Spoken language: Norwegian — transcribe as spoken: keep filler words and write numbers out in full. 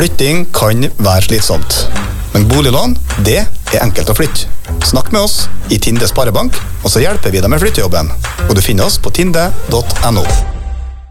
Flytting kan være slitsomt, men boliglån, det er enkelt å flytte. Snakk med oss i Tinde Sparebank, og så hjelper vi deg med flyttejobben. Og du finner oss på tinde punktum no.